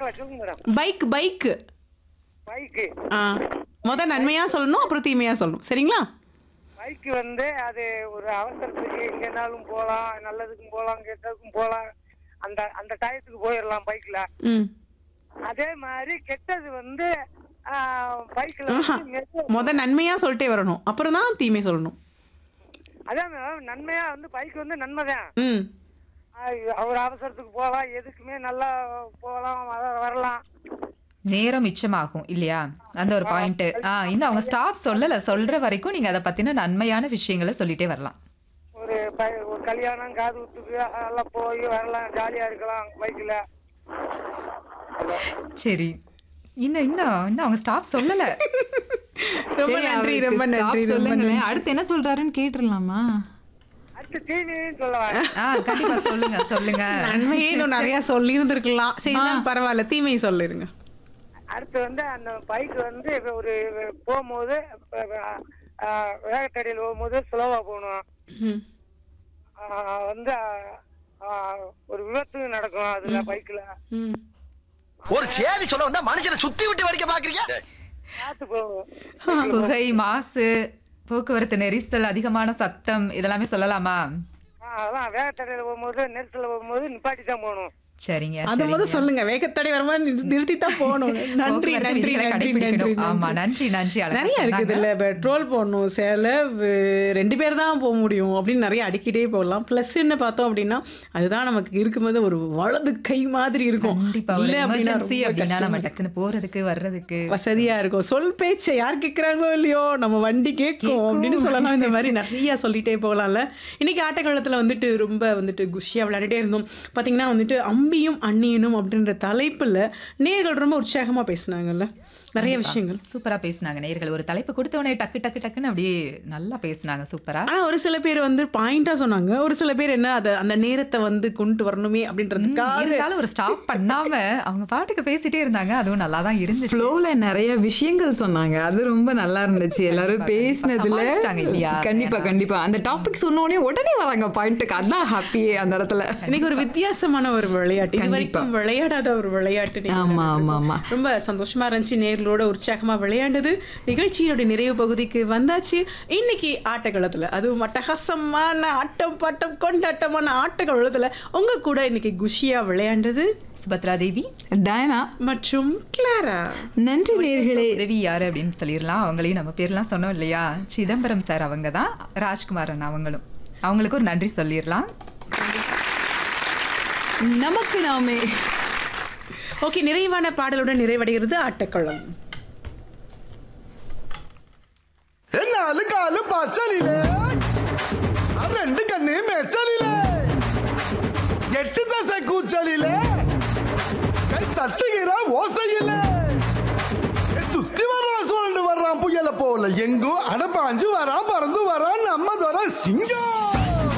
சொல்லுங்க madam. Bike bike bike முத நன்மையா சொல்லணும், அப்புறம் தீமையா சொல்லணும். சரிங்களா? பைக் வந்து அது ஒரு அவசரத்துக்கு எங்கனாலும் போலாம், நல்லதுக்கும் போலாம், கெட்டதுக்கும் போலாம். அந்த அந்த டயத்துக்கு போயிடலாம் பைக்ல. அதே மாதிரி கெட்டது வந்து பைக்ல முத நன்மையா சொல்லிட்டே வரணும், அப்புறம் தான் தீமை சொல்லணும். அதான் மேடம், நன்மையா வந்து பைக் வந்து நன்மைதான். ஒரு அவசரத்துக்கு போகலாம், எதுக்குமே நல்லா போகலாம், வரலாம். நேரம் மிச்சமாகும் இல்லையா? அந்த ஒரு பாயிண்ட். இன்னும் அவங்க ஸ்டாப் சொல்லல, சொல்ற வரைக்கும் நீங்க அதை பத்தின நன்மையான விஷயங்களை சொல்லிட்டே வரலாம். ஒரு கல்யாணம், காது குத்துக்கு எல்லாம் போய் வரலாம், ஜாலியா இருக்கலாம் பைக்ல. சரி, இன்னும் இன்னும் இன்னும் அவங்க ஸ்டாப் சொல்லல. ரொம்ப நன்றி, ரொம்ப நன்றி. சொல்லுங்களேன், அடுத்து என்ன சொல்றாருன்னு கேட்டுடலாமா? அடுத்து தீமைன்னு சொல்லுவாங்க. கண்டிப்பா சொல்லுங்க சொல்லுங்க. நன்மையே இன்னும் நிறைய சொல்லி இருந்திருக்கலாம். சரிதான், பரவாயில்ல, தீமையை சொல்லிருங்க. அடுத்து வந்து அந்த பைக் வந்து ஒரு போகும்போது வேகத்தடியில் போகும்போது ஸ்லோவா போகணும். வந்து ஒரு விபத்து நடக்கும் அதுல பைக்ல. ஒரு சேதி சொல்ல வந்தா மனுஷனை சுத்தி விட்டு வரைக்க பாக்குறீங்க. காத்து போகும். புகை, மாசு, போக்குவரத்து நெரிசல், அதிகமான சத்தம், இதெல்லாமே சொல்லலாமா? அதான் வேகத்தடையில போகும்போது, நெரிசல்ல போகும்போது நிப்பாட்டி தான் போகணும். சரிங்க, அது போது சொல்லுங்க, வேகத்தடை வரும்போது நிறுத்தி தான் போகணும். நன்றி நன்றி நன்றி நன்றி. ஆமா, நன்றி நன்றி. நிறைய இருக்குது இல்ல, பெட்ரோல் போடணும், செலவு, 2 பேர் தான் போக முடியும் அப்படின்னு நிறைய அடிக்கிட்டே போகலாம். பிளஸ் என்ன பார்த்தோம் அப்படின்னா, அதுதான் நமக்கு இருக்கும்போது ஒரு வலது கை மாதிரி இருக்கும். இல்ல அப்படின்னா நம்ம டக்குன்னு போறதுக்கு வர்றதுக்கு வசதியா இருக்கும். சொல் பேச்சை யார் கேட்கறாங்களோ இல்லையோ, நம்ம வண்டி கேட்கும் அப்படின்னு சொல்லலாம். இந்த மாதிரி நிறைய சொல்லிட்டே போகலாம்ல. இன்னைக்கு ஆட்டக்காலத்துல வந்துட்டு ரொம்ப வந்துட்டு குஷியா விளையாடிட்டே இருந்தோம். பாத்தீங்கன்னா வந்துட்டு அம்பியும் அண்ணியனும் அப்படின்ற தலைப்புல நேயர்கள் ரொம்ப உற்சாகமா பேசினாங்கல்ல, நிறைய விஷயங்கள் சூப்பரா பேசினாங்க நேயர்கள். ஒரு தலைப்பு கொடுத்தவனே டக்கு டக்கு டக்குன்னு அப்படியே நல்லா பேசினாங்க, சூப்பரா. ஒரு சில பேர் வந்து பாயிண்டா சொன்னாங்க, ஒரு சில பேர் என்ன அந்த நேரத்தை வந்து கொண்டு வரணுமே அப்படின்றதுக்காக ஒரு ஸ்டாப் பண்ணாம அவங்க பாட்டுக்கு பேசிட்டே இருந்தாங்க. அதுவும் நல்லா தான் இருந்துச்சு. ஃப்ளோல நிறைய விஷயங்கள் சொன்னாங்க, அது ரொம்ப நல்லா இருந்துச்சு. எல்லாரும் பேசினதுல கண்டிப்பா கண்டிப்பா அந்த டாபிக் சொன்னோடனே உடனே வராங்க பாயிண்ட்டுக்கு. அதான் ஹாப்பியே அந்த இடத்துல. இன்னைக்கு ஒரு வித்தியாசமான ஒரு விளையாட்டு, இது வரைக்கும் விளையாடாத ஒரு விளையாட்டு. ஆமா ஆமா ஆமா, ரொம்ப சந்தோஷமா இருந்துச்சு. நேர்களோட உற்சாகமா விளையாண்டது. நிகழ்ச்சியோட நிறைவு பகுதிக்கு வந்தாச்சு. இன்னைக்கு ஆட்டக்களத்துல, அதுவும் அட்டகாசமான ஆட்டம் பாட்டம் கொண்டாட்டமான ஆட்டக்களத்துல உங்க கூட இன்னைக்கு குஷியா விளையாண்டது சுபத்ரா தேவி, டயனா மற்றும் கிளாரா. நன்றி நேயர்களே. உதவி யாரு அப்படின்னு சொல்லிடலாம். அவங்களையும் நம்ம பேர்லாம் சொன்னோம் இல்லையா? சிதம்பரம் சார் அவங்க தான், ராஜ்குமாரன் அவங்களும். அவங்களுக்கு ஒரு நன்றி சொல்லிடலாம். நமக்கு நாமே. ஓகே, நிறைவான பாடலுடன் நிறைவடைகிறது ஆட்டக்களம். நாலு காலு பச்சலிலே, 2 கண்ணு மெச்சலிலே, 8 தசை கூச்சலிலே, கை தட்டுகிற ஓசையிலே, சுத்தி வர்றான் சுழண்டு வர்றான் புயல போல, எங்கும் அடப்பாஞ்சு வரான் பறந்து வரான் நம்ம தர சிங்கம்.